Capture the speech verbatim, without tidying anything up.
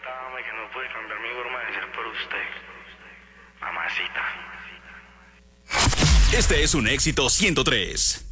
Dame que no puede cambiar mi forma de ser por usted, mamacita. Este es un éxito ciento tres.